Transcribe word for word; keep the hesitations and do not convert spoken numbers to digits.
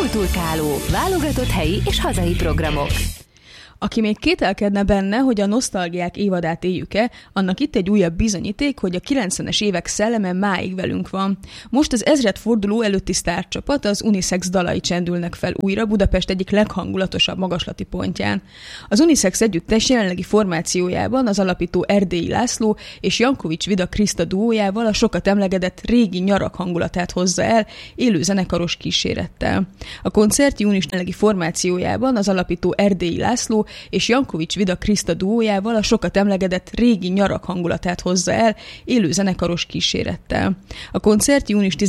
Kulturkáló, válogatott helyi és hazai programok. Aki még kételkedne benne, hogy a nosztalgiák évadát éljük-e, annak itt egy újabb bizonyíték, hogy a kilencvenes évek szelleme máig velünk van. Most az ezredforduló előtti sztárcsapat, az Unisex dalai csendülnek fel újra Budapest egyik leghangulatosabb magaslati pontján. Az Unisex együttes jelenlegi formációjában az alapító Erdélyi László és Jankovics Vida Kriszta duójával a sokat emlegedett régi nyarak hangulatát hozza el, élő zenekaros kísérettel. A koncert június jelenlegi formációjában az alapító Erdélyi László és Jankovics Vida Kriszta duójával a sokat emlegedett régi nyarak hangulatát hozza el, élő zenekaros kísérettel. A koncert június